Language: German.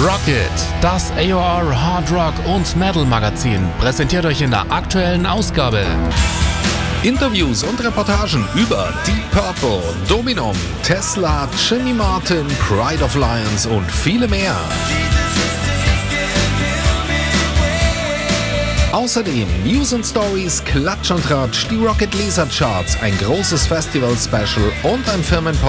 Rocket, das AOR Hard Rock und Metal Magazin, präsentiert euch in der aktuellen Ausgabe Interviews und Reportagen über Deep Purple, Dominum, Tesla, Jimmy Martin, Pride of Lions und viele mehr. Außerdem News und Stories, Klatsch und Tratsch, die Rocket Laser Charts, ein großes Festival-Special und ein Firmenpodcast